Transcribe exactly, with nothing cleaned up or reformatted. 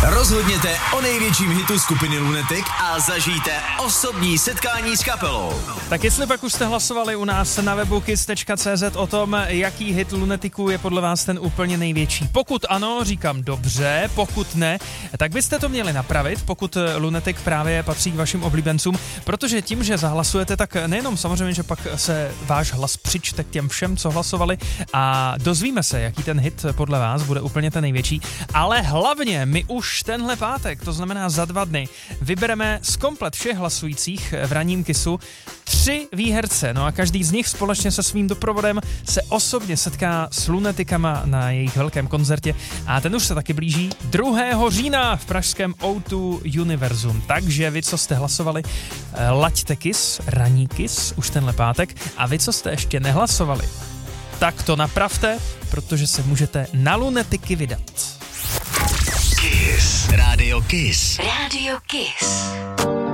Rozhodněte o největším hitu skupiny Lunatic a zažijte osobní setkání s kapelou. Tak jestli pak už jste hlasovali u nás na webu kiss tečka cé zet o tom, jaký hit Lunaticů je podle vás ten úplně největší. Pokud ano, říkám dobře, pokud ne, tak byste to měli napravit, pokud Lunatic právě patří k vašim oblíbencům, protože tím, že zahlasujete, tak nejenom samozřejmě, že pak se váš hlas přičte k těm všem, co hlasovali a dozvíme se, jaký ten hit podle vás bude úplně ten největší, ale hlavně my už tenhle pátek, to znamená za dva dny, vybereme z komplet všech hlasujících v ranním Kissu tři výherce, no a každý z nich společně se svým doprovodem se osobně setká s Lunaticama na jejich velkém koncertě a ten už se taky blíží druhého října v pražském ó dva Univerzum. Takže vy, co jste hlasovali, laďte Kiss, ranní Kiss už tenhle pátek a vy, co jste ještě nehlasovali, tak to napravte, protože se můžete na Lunatiky vydat. Kiss. Rádio Kiss. Rádio Kiss.